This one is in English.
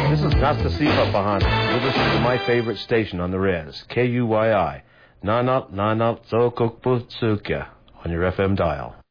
This is Nastasifa Pahana. You're listening to my favorite station on the Res, KUYI, Nanat Nanat Zokokputsukia, on your FM dial.